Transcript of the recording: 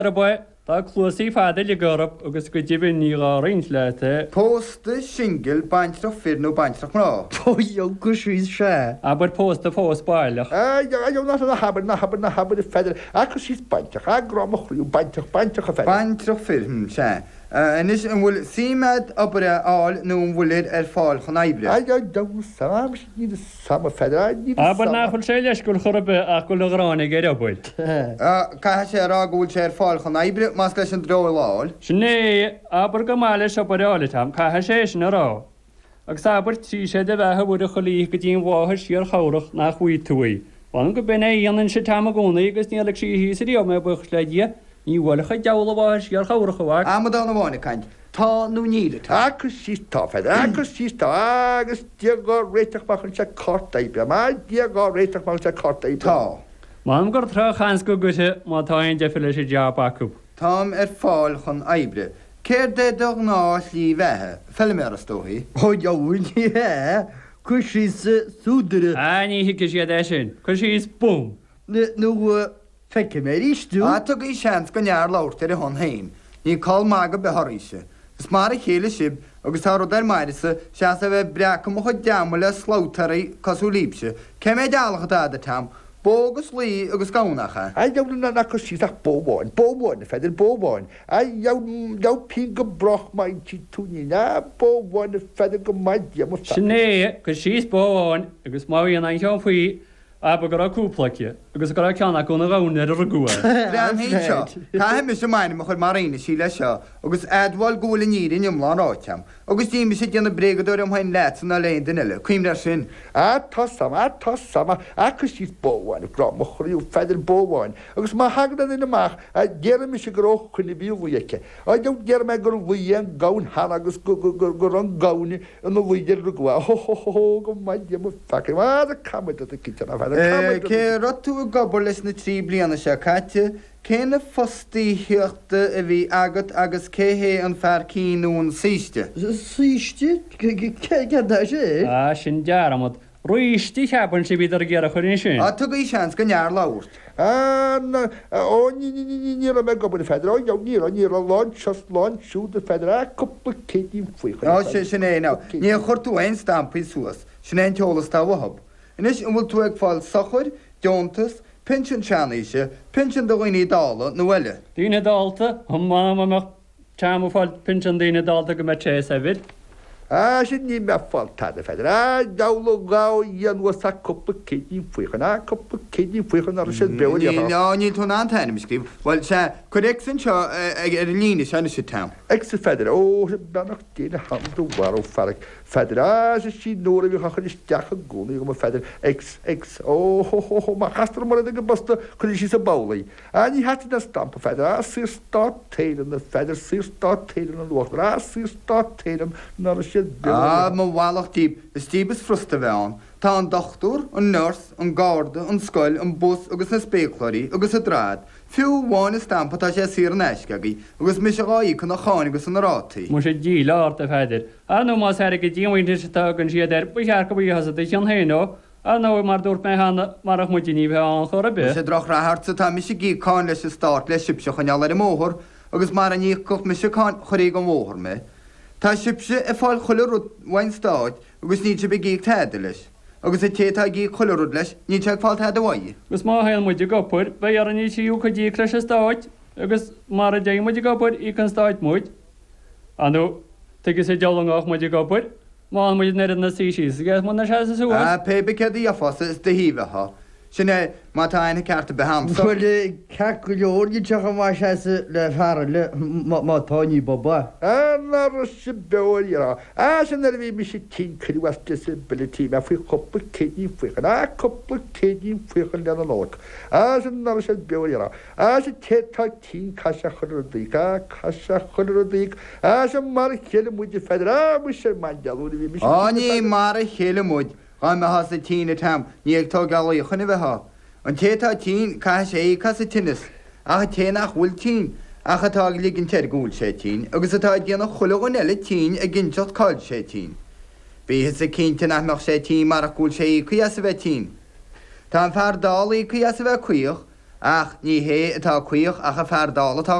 boy, tá clúsaí fada le gorab agus go dibh ní áraint le. Pósta single baintrach firnú baintrach ná. Póío go sís se. Aber pósta fós báileach. Jo na habar I feidir agus sís baintach a grámach chríú baintach a feidir. Baintrach firm se. Nis an bhfuil síimead obair áil nó an bhfuilid fáil chun éibre. Jo sam ní sama feidir. Aber nachfuil sé leis go chorbe ach go lerána gur abúil. Cai sé rágúil sé fáil chun éibre más leis an dróáil. Sné aber go máile se barála tam cai sé sin rá. Agus aber tí sé de bheitthe bud a cholí go dtíon bháthir siar chorach nach chuí túí. Bhain go bena dhéanann se tam a gúna agus níala sí hí sé díom me buch le dí. Ní bhfuilcha deala bháthir siar chorach bhhaid. Amadá na bháinna caint. Tá nó níle tá. Agus sís tá feidir agus sís tá agus diagá réiteach bachchan se carta ibre. Má diagá réiteach bachchan se carta ibre. Tá. Mám gur trachans go gute má táin de fi sé deab acu. Tám fáil chun éibre. Céir de do ná slí bheitthe, fel mé tóí. Ó joúil he, chu sís súdere. Ní hiice siad é sin, chu síos bum. nó feice mé ríistú? Tu í sean go near láirtar a hon hain, ní cá mága bethiríise. Gus mar a chéile sib agus tá ar mairise se a bheith brecha mo chu deama le slótarí cosú líbse, ce mé dealacha a tam, bógus lí agus gánacha. Jo na go síach bóháin feidir bóháin. Jo pí go broch mai tí túní na bóháin feidir go maidí mo. Sné go síos bóháin agus má an an teán faoí aber go cúplace agus go ceanna gona gána ar a gúa. Brean hí seo, Tá mis mainine mo chur marína sí lei seo, agus adháil gúla níí nimlá áiteam, agus tíimi sé déanana bregadú am hain leit na léon duile, chuimre sin. Tá sama agus síos bóháin grá mo choíú feidir bóháin, agus má hagad in amach a ggéar me se groch chuna bíomhhuiice. Jo ggéar me gur bhuion gán hána agus gur an gáine an bhuiidir ruá go maidí mo fe má a camid a kitna. Cé rotú gobal leis na trí blianana se caite, céna fostí heochta a bhí agat agus céhé an fear cíún síiste. Síiste? Cé sé? Sin dearamad. Roiistí cheapan sé bíidir ggéar a chuirn sin. Tu í seans go near láirt. Ní me gobal feidir ní láin láin siúd a feidir cuppa cétín faoi. sé sin é ná. Ní chuirtú ein stampaí suasas, sin é teolalas tá wahab. Inis an bhfuil tú ag fáil sochir, deontas, pinsin seanaise, pinsin do ghoine dála nó bhile. Díine dáalta, máach team fáil pinsin daine dáalta go me té a bhid. Sin ní me fáiltá a feidir. Dála gá dhéanú sa cuppa cétín faoichan, cuppa cétín faoichan ar sé be. Ní tú ná tainna scríb, bhil se chuic san seo ar líine sena sé tam. Ag sa feidir benach déine hamú war ó ferric. Feidir sé sí nóra bhí chachan isteach a gúna go feidir má chastar mar go bosta chuir sí sa bálaí. Ní heti na stampa feidir sí státéan na feidir sí státéan an luachtar sí státéan ná sé má bhhaach tíb is tíbas frusta bheáin, Tá an dochtúr, an nurs, an gáda, an scoil, an bus agus na spéclaí agus a drád. Fiú bháin is stampa tá sé sí an eisceagaí, agus mis a gáí chun na cháin agus an rátaí. Mu sé dí láart a feidir. Nó más ar go ddíhainte se tugann siad ar buhear go bhí has a an héó, nó mar dúirt mé hena marach mu níomh an chora be. sé droch rathart tá mis sé gí cáin leis start leis sibse chuneall ar móthir, agus mar an níoch mis se choirí go móthir me. Tá sibse a fáil choileú bhain stáid agus ní se be gíag teide leis. agus tétá gí choileúd leis ní teag fáilte a bhaid. Gus má héil muide gopur, be ar an ní siú chu dí leis stáid, agus mar a dé muide gopur í an stáid muid. Anú tugus sé delangách muide gopur, má muid ne na síí, gus mna se sú. Pebe ce a fása is de híomhetha. Sinné má tá aine ceartta beham. Chuile ce go leorgin teach má se le fear le mátáí boba. Ná se beirrá. Sin ar bhí me sé tí chuhhaiste disability me faoi choppa cédín faoichan coppa cédín faoichan le an láach. Sin ná sé beirrá. Sé tétá tí caiise chuirí caiise chuirí sin mar chéile muide feidir mu sé mai dealú bhí me. Ní mar a chéile muid. me has a tíine tam, ní ag tó galí chuna bheitha. An tétá tí cai sé cas a tinnis, a ténach bhfuil tí, a chatá ligin teir gúil sé tí, agus atá déanana chulagan eile tí a ginseot cáil sé tí. Bhí sa cinnte nach sé tí mar a gúil sé chuas a bheith tí. Tá an fear dálaí chuas a bheith chuoch, ach ní hé atá cuioch ach a feardála